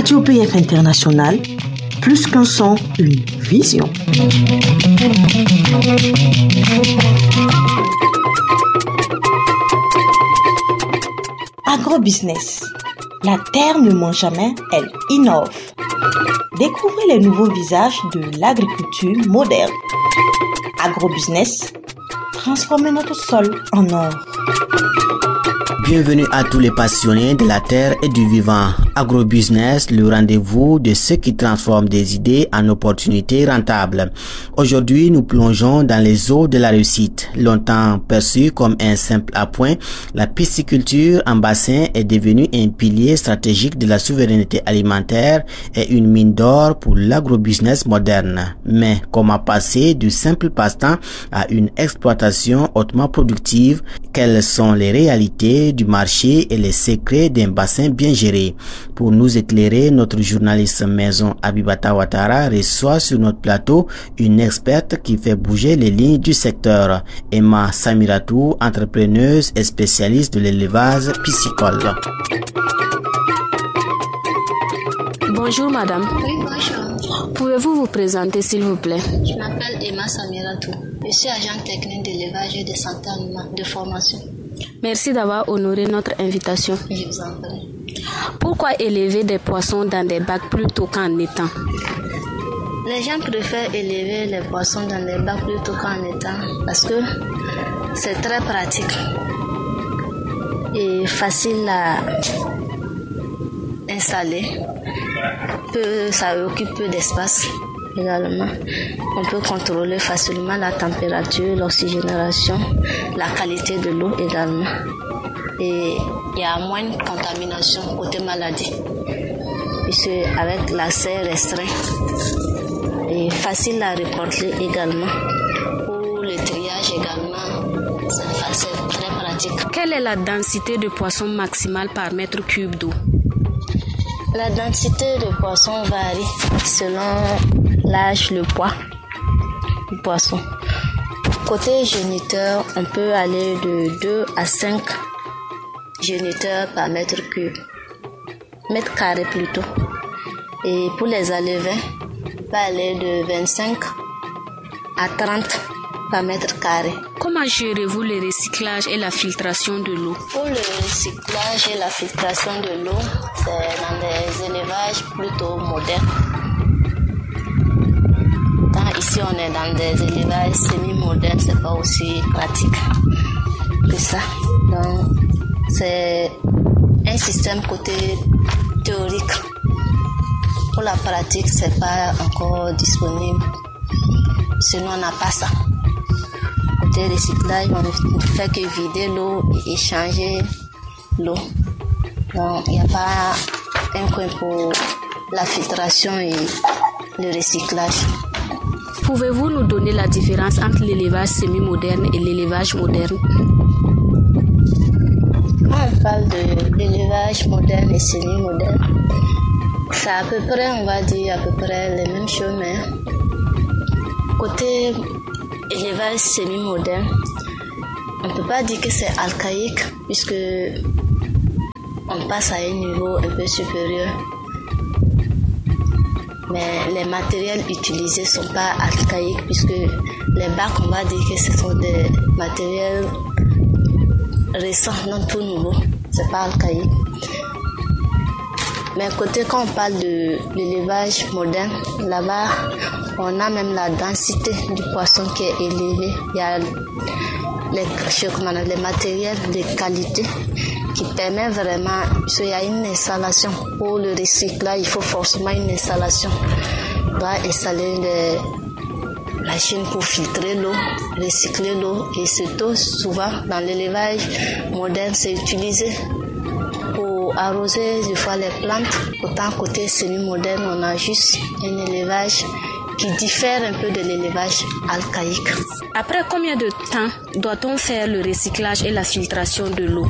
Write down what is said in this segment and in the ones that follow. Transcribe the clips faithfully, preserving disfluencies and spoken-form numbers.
Radio B F International, plus qu'un son, une vision. Agrobusiness. La terre ne ment jamais, elle innove. Découvrez les nouveaux visages de l'agriculture moderne. Agrobusiness. Transformer notre sol en or. Bienvenue à tous les passionnés de la terre et du vivant. Agrobusiness, le rendez-vous de ceux qui transforment des idées en opportunités rentables. Aujourd'hui, nous plongeons dans les eaux de la réussite. Longtemps perçue comme un simple appoint, la pisciculture en bassin est devenue un pilier stratégique de la souveraineté alimentaire et une mine d'or pour l'agrobusiness moderne. Mais comment passer du simple passe-temps à une exploitation hautement productive? Quelles sont les réalités du marché et les secrets d'un bassin bien géré? Pour nous éclairer, notre journaliste maison Abibata Ouattara reçoit sur notre plateau une experte qui fait bouger les lignes du secteur, Emma Samiratou, entrepreneuse et spécialiste de l'élevage piscicole. Bonjour madame. Oui, bonjour. Pouvez-vous vous présenter s'il vous plaît? Je m'appelle Emma Samiratou. Je suis agent technique d'élevage et de santé animale de formation. Merci d'avoir honoré notre invitation. Je vous en prie. Pourquoi élever des poissons dans des bacs plutôt qu'en étang? Les gens préfèrent élever les poissons dans des bacs plutôt qu'en étang parce que c'est très pratique et facile à installer. Peu, ça occupe peu d'espace également. On peut contrôler facilement la température, l'oxygénation, la qualité de l'eau également. Et il y a moins de contamination côté maladie. Puisque avec l'accès restreint et facile à reporter également. Pour le triage également, c'est très pratique. Quelle est la densité de poissons maximale par mètre cube d'eau? La densité de poissons varie selon l'âge, le poids du poisson. Côté géniteur, on peut aller de deux à cinq géniteurs par mètre cube, mètre carré plutôt. Et pour les alevins, on peut aller de vingt-cinq à trente par mètre carré. Comment gérez-vous le recyclage et la filtration de l'eau? Pour le recyclage et la filtration de l'eau, c'est dans des élevages plutôt modernes. Quand ici on est dans des élevages semi-modernes, c'est pas aussi pratique que ça. Donc c'est un système côté théorique. Pour la pratique, c'est pas encore disponible. Sinon on n'a pas ça. Côté recyclage, on ne fait que vider l'eau et échanger l'eau. Donc, il n'y a pas un coin pour la filtration et le recyclage. Pouvez-vous nous donner la différence entre l'élevage semi-moderne et l'élevage moderne? Quand on parle de l'élevage moderne et semi-moderne, c'est à peu près, on va dire, à peu près les mêmes choses, mais côté élevage semi-moderne, on ne peut pas dire que c'est archaïque puisque on passe à un niveau un peu supérieur. Mais les matériels utilisés ne sont pas archaïques puisque les bacs, on va dire que ce sont des matériels récents, non tout nouveau. C'est pas archaïque. Mais côté quand on parle de l'élevage moderne, là-bas, on a même la densité du poisson qui est élevée. Il y a les, les matériels de qualité qui permet vraiment, parce qu'il y a une installation pour le recyclage, il faut forcément une installation. On doit installer des machines pour filtrer l'eau, recycler l'eau et surtout souvent dans l'élevage moderne c'est utilisé pour arroser des fois les plantes. Autant côté semi-moderne on a juste un élevage qui diffère un peu de l'élevage archaïque. Après combien de temps doit-on faire le recyclage et la filtration de l'eau?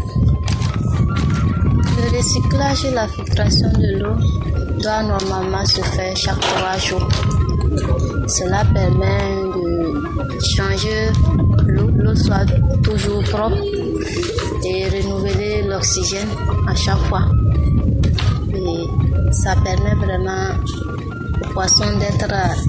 Le recyclage et la filtration de l'eau doit normalement se faire chaque trois jours. Cela permet de changer l'eau, l'eau soit toujours propre et renouveler l'oxygène à chaque fois. Et ça permet vraiment au poisson d'être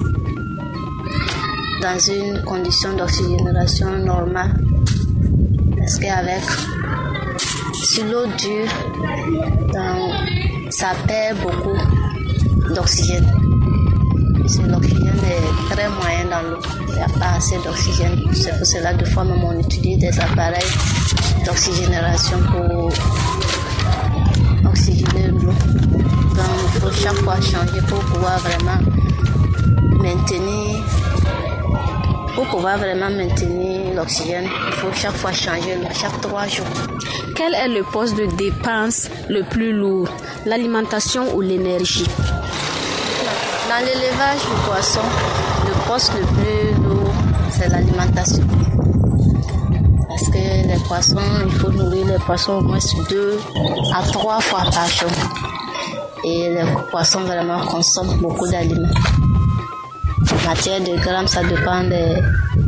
dans une condition d'oxygénation normale. Parce qu'avec, sur l'eau dure, donc, ça perd beaucoup d'oxygène. Parce que l'oxygène est très moyen dans l'eau. Il n'y a pas assez d'oxygène. C'est pour cela, deux fois même, on utilise des appareils d'oxygénation pour oxygéner l'eau. Donc, il faut chaque fois changer pour pouvoir vraiment maintenir, pour pouvoir vraiment maintenir l'oxygène. Il faut chaque fois changer l'eau, chaque trois jours. Quel est le poste de dépense le plus lourd, l'alimentation ou l'énergie? Dans l'élevage du poisson, le poste le plus lourd, c'est l'alimentation. Parce que les poissons, il faut nourrir les poissons au moins deux à trois fois par jour. Et les poissons vraiment consomment beaucoup d'aliments. En matière de grammes, ça dépend de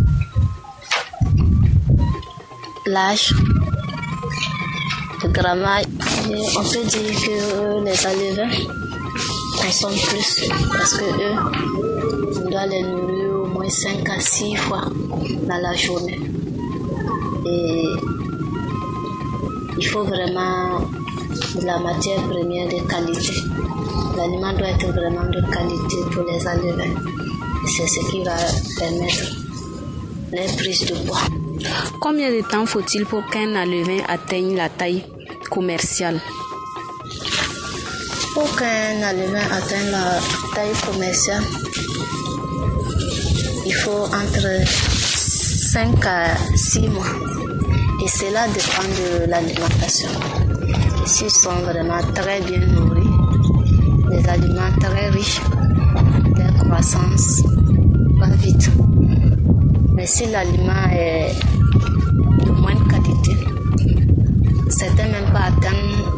l'âge, le grammage. Et on peut dire que les alevins consomment plus parce que eux, on doit les nourrir au moins cinq à six fois dans la journée. Et il faut vraiment de la matière première de qualité. L'aliment doit être vraiment de qualité pour les alevins. C'est ce qui va permettre les prises de poids. Combien de temps faut-il pour qu'un alevin atteigne la taille commerciale? Pour qu'un alevin atteigne la taille commerciale, il faut entre cinq à six mois. Et cela dépend de l'alimentation. S'ils sont vraiment très bien nourris, des aliments très riches, leur croissance va vite. Mais si l'aliment est de moindre qualité, certains même pas atteignent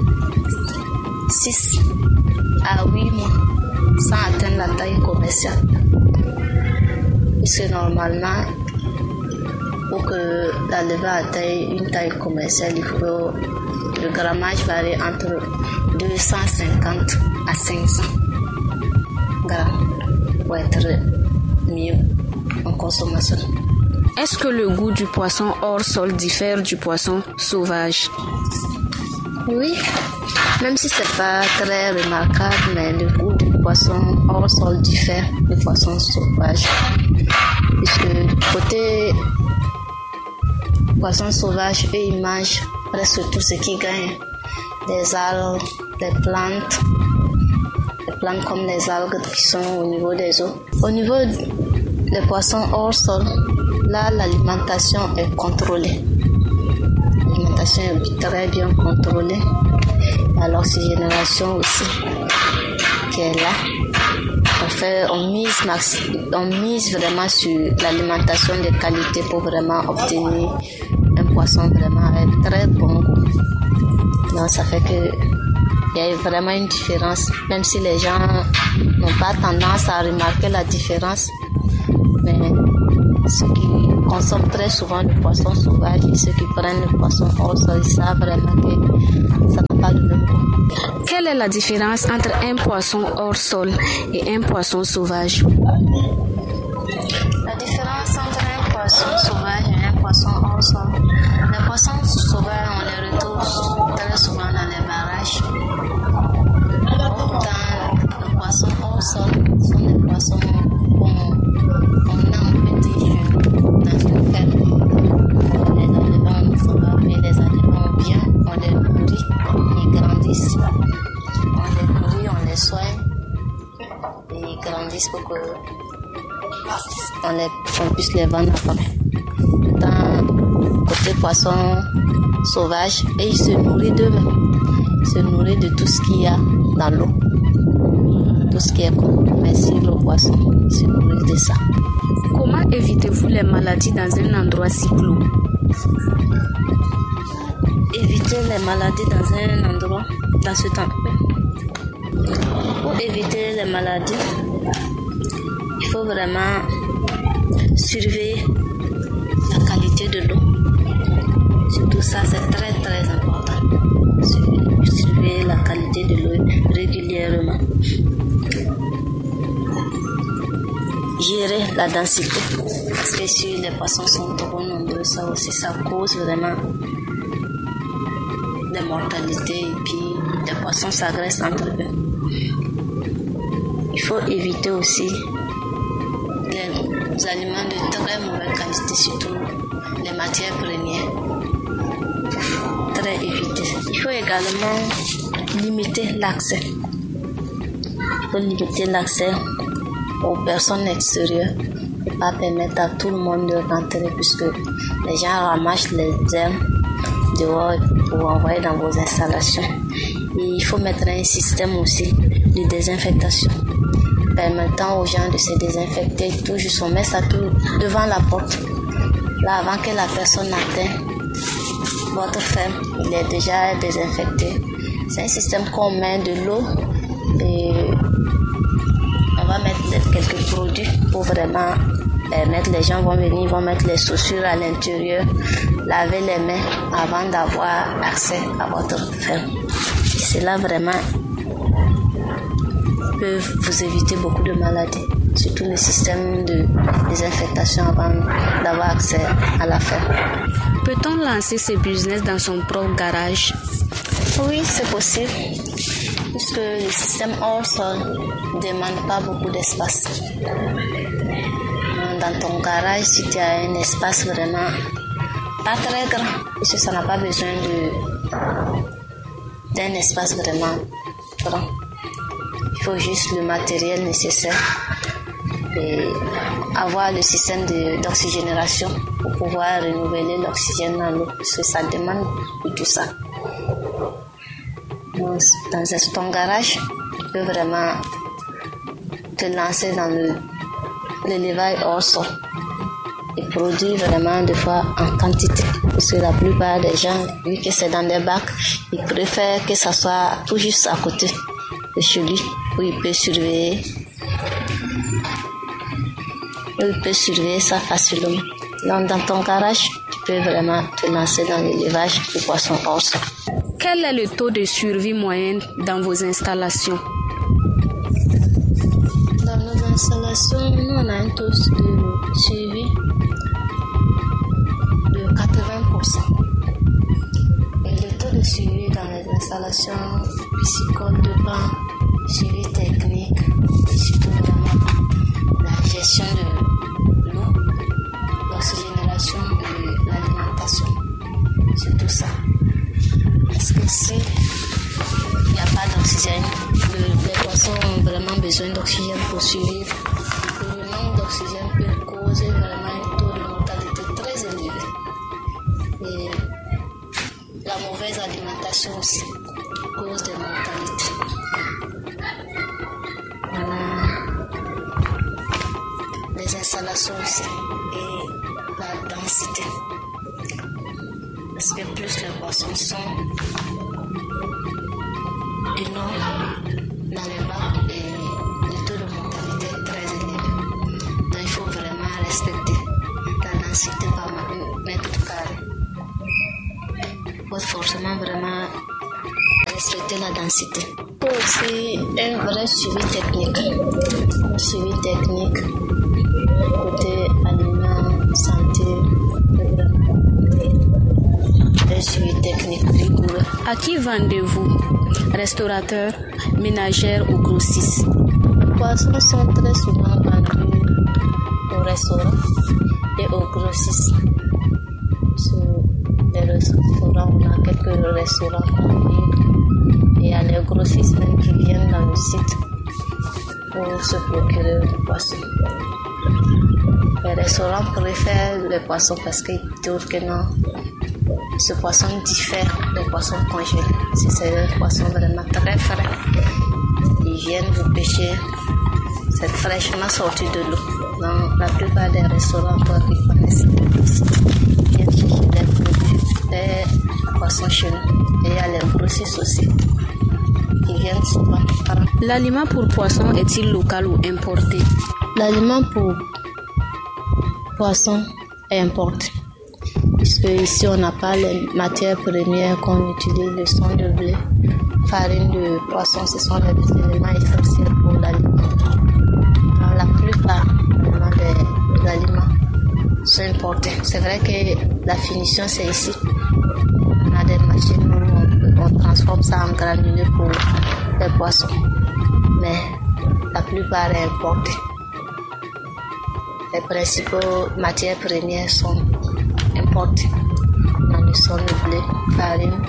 six à huit mois sans atteindre la taille commerciale. Puisque normalement, pour que l'alevin atteigne une taille commerciale, il faut le grammage varie entre deux cent cinquante à cinq cents grammes pour être mieux en consommation. Est-ce que le goût du poisson hors sol diffère du poisson sauvage? Oui, même si c'est pas très remarquable, mais le goût du poisson hors sol diffère du poisson sauvage. Puisque côté poisson sauvage, eux ils mangent presque tout ce qu'ils gagnent. Des algues, des plantes, des plantes comme les algues qui sont au niveau des eaux. Au niveau des poissons hors sol, là l'alimentation est contrôlée. L'alimentation est très bien contrôlée. À l'oxygénation aussi, qui est là. On fait, on mise, on mise vraiment sur l'alimentation de qualité pour vraiment obtenir un poisson vraiment avec très bon goût. Donc ça fait que il y a vraiment une différence, même si les gens n'ont pas tendance à remarquer la différence. Mais ceux qui consomment très souvent le poisson sauvage et ceux qui prennent le poisson hors sol, ils savent vraiment que ça n'a pas le même goût. Quelle est la différence entre un poisson hors sol et un poisson sauvage? La différence entre un poisson sauvage et un poisson hors sol. Les poissons sauvages, on les retrouve très souvent dans les barrages. Pourtant, les poissons hors sol sont des poissons qu'on on a en petit jeu dans une ferme. Les alevins sont et les alevins bien, on les nourrit, ils grandissent. On les nourrit, on les soigne et ils grandissent pour que on, les, on puisse les vendre après. Dans côté poisson sauvage, et ils se nourrissent d'eux-mêmes. Ils se nourrissent de tout ce qu'il y a dans l'eau. Tout ce qui est comestible au poisson, ils se nourrissent de ça. Comment évitez-vous les maladies dans un endroit si clos? Éviter les maladies dans un endroit, dans ce temps. Pour éviter les maladies, il faut vraiment surveiller la qualité de l'eau. Surtout ça, c'est très très important. Surveiller la qualité de l'eau, régulièrement. Gérer la densité, parce que si les poissons sont trop nombreux, ça aussi ça cause vraiment des mortalités et puis les poissons s'agressent entre eux. Il faut éviter aussi les aliments de très mauvaise qualité, surtout les matières premières. Il faut très éviter. Il faut également limiter l'accès. Il faut limiter l'accès aux personnes extérieures et pas permettre à tout le monde de rentrer puisque les gens ramassent les herbes dehors pour envoyer dans vos installations. Et il faut mettre un système aussi de désinfectation permettant aux gens de se désinfecter toujours. On met ça tout devant la porte. Là, avant que la personne n'atteigne votre ferme, il est déjà désinfecté. C'est un système qu'on met de l'eau et on va mettre quelques produits pour vraiment permettre, les gens vont venir, ils vont mettre les chaussures à l'intérieur, laver les mains avant d'avoir accès à votre ferme. Et cela vraiment peut vous éviter beaucoup de maladies, surtout le système de désinfectation avant d'avoir accès à la ferme. Peut-on lancer ce business dans son propre garage? Oui, c'est possible, puisque le système hors sol ne demande pas beaucoup d'espace. Dans ton garage, si tu as un espace vraiment pas très grand, puisque ça n'a pas besoin de, d'un espace vraiment grand. Il faut juste le matériel nécessaire et avoir le système de, d'oxygénation pour pouvoir renouveler l'oxygène dans l'eau, parce que ça demande de tout ça. Dans ton garage, tu peux vraiment te lancer dans le, l'élevage hors sol et produire vraiment des fois en quantité. Parce que la plupart des gens, vu que c'est dans des bacs, ils préfèrent que ça soit tout juste à côté de chez lui, où il peut surveiller, où il peut surveiller ça facilement. Donc dans ton garage, tu peux vraiment te lancer dans l'élevage de poissons hors sol. Quel est le taux de survie moyen dans vos installations? Dans nos installations, nous on a un taux de survie de quatre-vingts pour cent. Et le taux de survie dans les installations piscicoles dépend du suivi technique, et surtout vraiment la gestion de l'eau, l'oxygénation de l'alimentation. C'est tout ça. Parce que si il n'y a pas d'oxygène, les poissons ont vraiment besoin d'oxygène pour survivre. Le manque d'oxygène peut causer vraiment un taux de mortalité très élevé. Et la mauvaise alimentation aussi cause des mortalités. Voilà. Les installations aussi et la densité. Parce que plus les poissons sont énormes dans les bacs et le taux de mortalité est très élevé. Donc il faut vraiment respecter la densité par mètre carré. Il faut forcément vraiment respecter la densité. Il faut aussi un vrai suivi technique. Un suivi technique côté aliments, santé, un suivi technique rigoureux. À qui vendez-vous? Restaurateurs, ménagères ou grossistes? Les poissons sont très souvent vendus aux restaurants et aux grossistes. Sur les restaurants, on a quelques restaurants et il y a les grossistes même qui viennent dans le site pour se procurer du poisson. Les restaurants préfèrent les poissons parce qu'ils trouvent que non, ce poisson diffère des poissons congelés. Si c'est un poisson vraiment très frais, ils viennent vous pêcher, c'est fraîchement sorti de l'eau. Dans la plupart des restaurants, toi qui connaissent, ils viennent chercher des produits, des poissons chez nous. Et il y a les grossistes aussi. Ils viennent souvent. L'aliment pour poisson est-il local ou importé? L'aliment pour poisson est importé. Puisque ici on n'a pas les matières premières qu'on utilise, le sang de blé, farine de poisson, ce sont les éléments essentiels pour l'aliment. Dans la plupart des, des aliments sont importés. C'est vrai que la finition, c'est ici. On a des machines où on, on transforme ça en granulés pour les poissons. Mais la plupart est importée. Les principaux matières premières sont importées. Dans le sol, le blé, farine,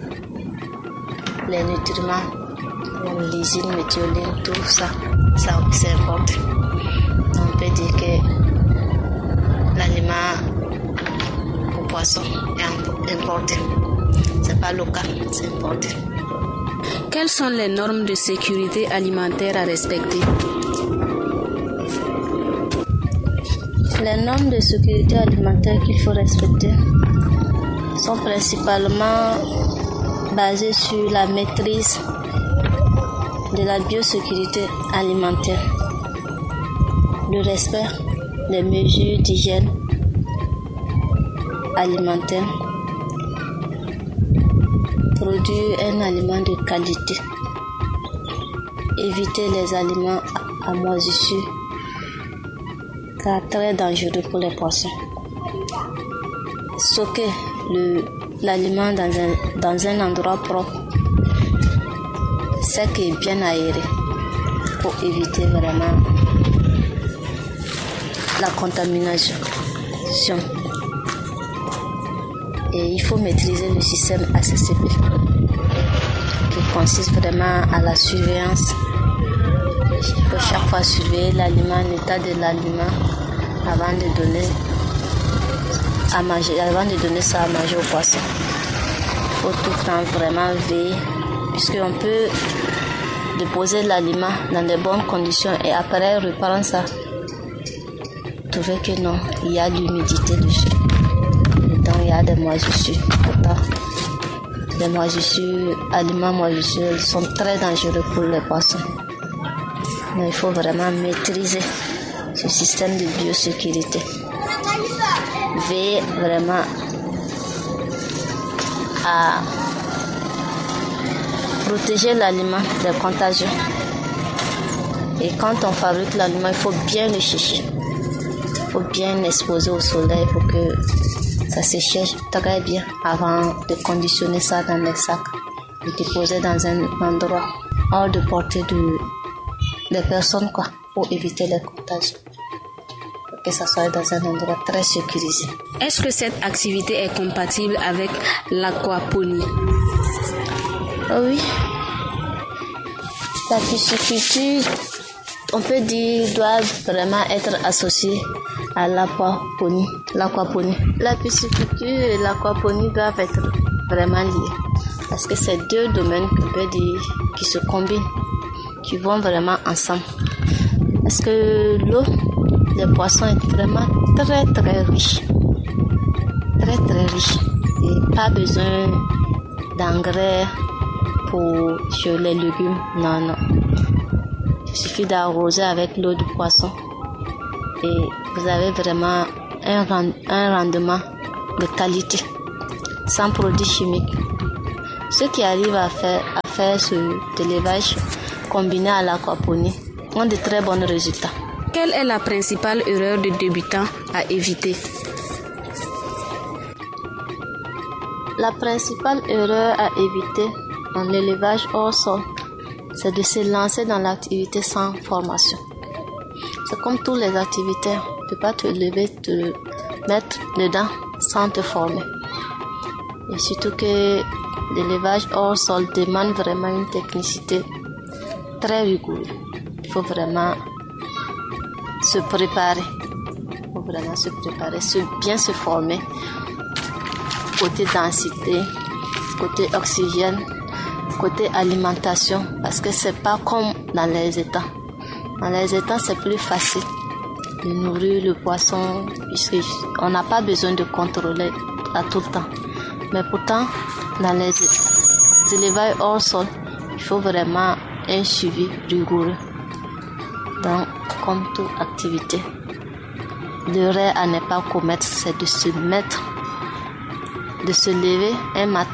les nutriments, comme l'usine, méthioline, tout ça, ça c'est importé. On peut dire que l'aliment au poisson est importé. C'est pas local, c'est importé. Quelles sont les normes de sécurité alimentaire à respecter? Les normes de sécurité alimentaire qu'il faut respecter sont principalement basées sur la maîtrise de la biosécurité alimentaire, le respect des mesures d'hygiène alimentaire, produire un aliment de qualité, éviter les aliments à moisissure car très dangereux pour les poissons, stocker le, l'aliment dans un, dans un endroit propre, sec et bien aéré pour éviter vraiment la contamination. Et il faut maîtriser le système A C C P qui consiste vraiment à la surveillance. Il faut chaque fois surveiller l'aliment, l'état de l'aliment avant de donner à manger, avant de donner ça à manger au poisson. Il faut tout le temps vraiment veiller, puisqu'on peut déposer l'aliment dans de bonnes conditions et après reprendre ça. Trouver que non, il y a de l'humidité dessus. Donc il y a des moisissures. Pourtant, les moisissures, aliments moisissures sont très dangereux pour les poissons. Mais il faut vraiment maîtriser ce système de biosécurité. Veiller vraiment à protéger l'aliment des contagions. Et quand on fabrique l'aliment, il faut bien le sécher. Il faut bien l'exposer au soleil pour que ça se sèche très bien avant de conditionner ça dans les sacs et déposer dans un endroit hors de portée de, des personnes, quoi, pour éviter les contagions. Que ça soit dans un endroit très sécurisé. Est-ce que cette activité est compatible avec l'aquaponie? Oh oui. La pisciculture, on peut dire, doit vraiment être associée à l'aquaponie. L'aquaponie. La pisciculture et l'aquaponie doivent être vraiment liées. Parce que c'est deux domaines qu'on peut dire qui se combinent, qui vont vraiment ensemble. Parce que l'eau, les poissons est vraiment très très riche. Très très riche. Et pas besoin d'engrais pour sur les légumes. Non, non. Il suffit d'arroser avec l'eau du poisson. Et vous avez vraiment un, rend, un rendement de qualité, sans produits chimiques. Ceux qui arrivent à faire, à faire ce élevage combiné à l'aquaponie ont de très bons résultats. Quelle est la principale erreur de débutant à éviter? La principale erreur à éviter en élevage hors sol, c'est de se lancer dans l'activité sans formation. C'est comme toutes les activités, tu ne peux pas te lever, te mettre dedans sans te former. Et surtout que l'élevage hors sol demande vraiment une technicité très rigoureuse. Il faut vraiment se préparer, il faut vraiment se préparer, se, bien se former, côté densité, côté oxygène, côté alimentation, parce que c'est pas comme dans les étangs. Dans les étangs, c'est plus facile de nourrir le poisson, puisqu'on n'a pas besoin de contrôler à tout le temps. Mais pourtant, dans les élevages hors sol, il faut vraiment un suivi rigoureux. Donc, comme toute activité, l'erreur à ne pas commettre, c'est de se mettre, de se lever un matin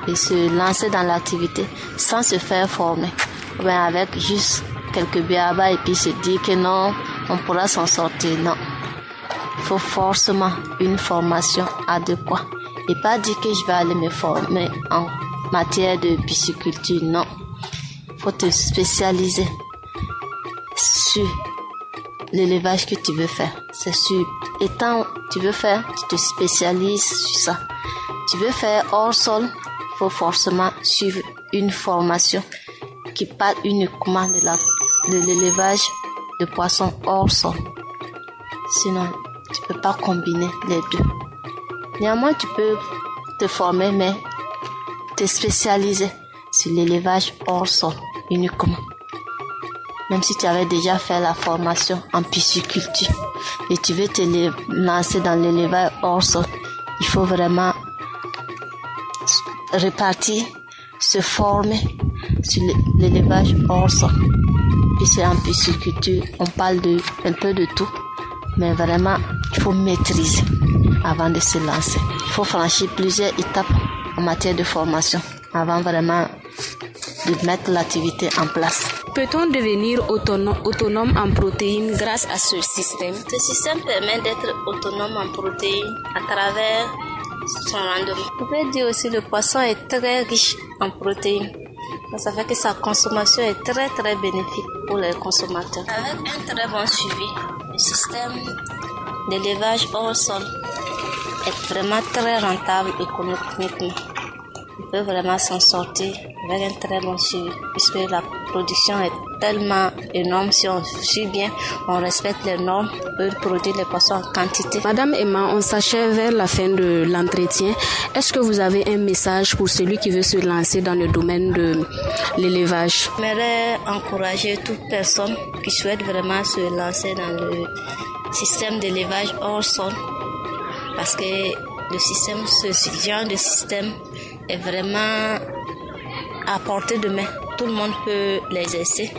et se lancer dans l'activité sans se faire former. Ou bien avec juste quelques b.a.-ba et puis se dire que non, on pourra s'en sortir. Non. Il faut forcément une formation adéquate. Et pas dire que je vais aller me former en matière de pisciculture. Non. Il faut te spécialiser sur l'élevage que tu veux faire. C'est sûr. Étant tu veux faire, tu te spécialises sur ça. Tu veux faire hors sol, il faut forcément suivre une formation qui parle uniquement de la de l'élevage de poissons hors sol. Sinon, tu peux pas combiner les deux. Néanmoins, tu peux te former, mais te spécialiser sur l'élevage hors sol uniquement. Même si tu avais déjà fait la formation en pisciculture et tu veux te lancer dans l'élevage hors sol, il faut vraiment répartir, se former sur l'élevage hors sol. Puis c'est en pisciculture, on parle de un peu de tout, mais vraiment il faut maîtriser avant de se lancer. Il faut franchir plusieurs étapes en matière de formation avant vraiment de mettre l'activité en place. Peut-on devenir autonome, autonome en protéines grâce à ce système? Ce système permet d'être autonome en protéines à travers son rendement. On peut dire aussi que le poisson est très riche en protéines. Ça fait que sa consommation est très très bénéfique pour les consommateurs. Avec un très bon suivi, le système d'élevage hors sol est vraiment très rentable économiquement. On peut vraiment s'en sortir avec un très bon suivi puisque la production est tellement énorme. Si on suit bien, on respecte les normes, on peut produire les poissons en quantité. Madame Emma, on s'achève vers la fin de l'entretien. Est-ce que vous avez un message pour celui qui veut se lancer dans le domaine de l'élevage? J'aimerais encourager toute personne qui souhaite vraiment se lancer dans le système d'élevage hors sol parce que le système, ce genre de système est vraiment à portée de main. Tout le monde peut l'exercer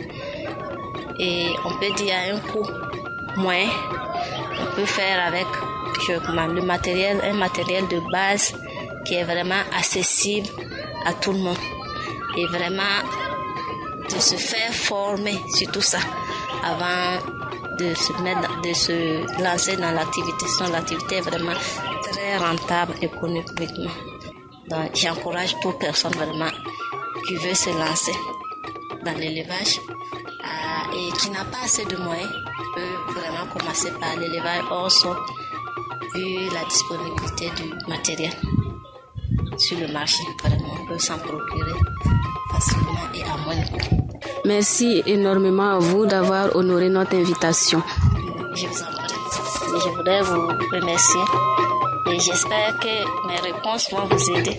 et on peut dire à un coût moyen. On peut faire avec je, le matériel, un matériel de base qui est vraiment accessible à tout le monde et vraiment de se faire former sur tout ça avant de se mettre, de se lancer dans l'activité. Sinon, l'activité est vraiment très rentable économiquement. Donc, j'encourage toute personne vraiment qui veut se lancer dans l'élevage euh, et qui n'a pas assez de moyens peut vraiment commencer par l'élevage hors sol vu la disponibilité du matériel sur le marché. Vraiment, on peut s'en procurer facilement et à moins de coût. Merci énormément à vous d'avoir honoré notre invitation. Je vous en prie. Je voudrais vous remercier et j'espère que mes réponses vont vous aider.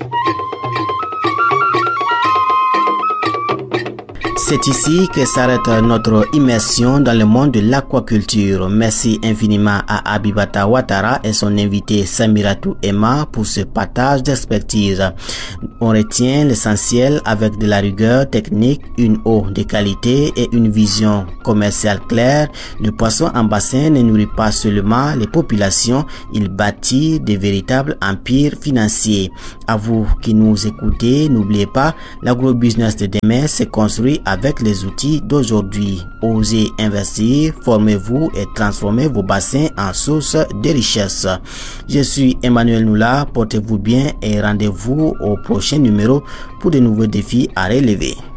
C'est ici que s'arrête notre immersion dans le monde de l'aquaculture. Merci infiniment à Abibata Ouattara et son invité Samiratou Emma pour ce partage d'expertise. On retient l'essentiel avec de la rigueur technique, une eau de qualité et une vision commerciale claire. Le poisson en bassin ne nourrit pas seulement les populations, il bâtit de véritables empires financiers. À vous qui nous écoutez, n'oubliez pas, l'agrobusiness de demain se construit avec les outils d'aujourd'hui. Osez investir, formez-vous et transformez vos bassins en source de richesse. Je suis Emmanuel Noula, portez-vous bien et rendez-vous au prochain numéro pour de nouveaux défis à relever.